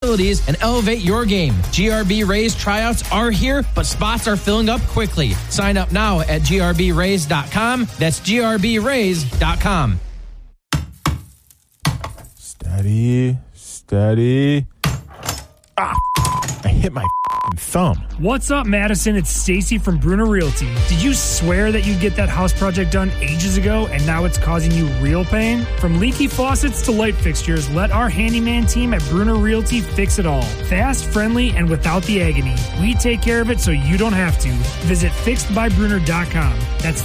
facilities and elevate your game. GRB Rays tryouts are here, but spots are filling up quickly. Sign up now at grbrays.com. That's grbrays.com. Steady. Ah, I hit my thumb. What's up, Madison? It's Stacy from Bruner Realty. Did you swear that you'd get that house project done ages ago and now it's causing you real pain? From leaky faucets to light fixtures, let our handyman team at Bruner Realty fix it all. Fast, friendly, and without the agony. We take care of it so you don't have to. Visit fixedbybruner.com. That's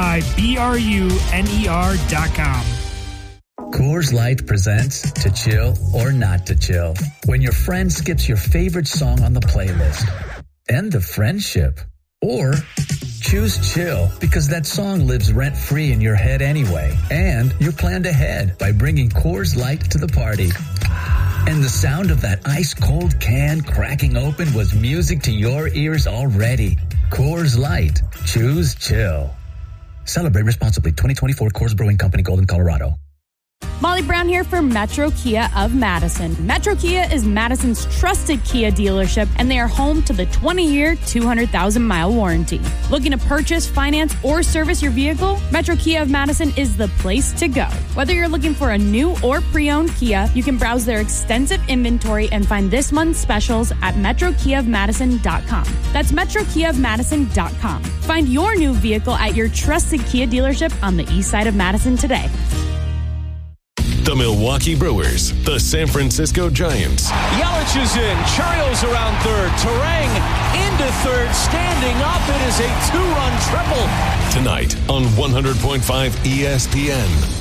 fixedbybruner.com. Coors Light presents To Chill or Not to Chill. When your friend skips your favorite song on the playlist. End the friendship. Or choose chill because that song lives rent-free in your head anyway. And you're planned ahead by bringing Coors Light to the party. And the sound of that ice-cold can cracking open was music to your ears already. Coors Light. Choose chill. Celebrate responsibly. 2024 Coors Brewing Company, Golden, Colorado. Molly Brown here for Metro Kia of Madison. Metro Kia is Madison's trusted Kia dealership, and they are home to the 20-year, 200,000-mile warranty. Looking to purchase, finance, or service your vehicle? Metro Kia of Madison is the place to go. Whether you're looking for a new or pre-owned Kia, you can browse their extensive inventory and find this month's specials at metrokiaofmadison.com. That's metrokiaofmadison.com. Find your new vehicle at your trusted Kia dealership on the east side of Madison today. The Milwaukee Brewers, the San Francisco Giants. Yelich is in. Churios around third. Terang into third. Standing up. It is a two-run triple. Tonight on 100.5 ESPN.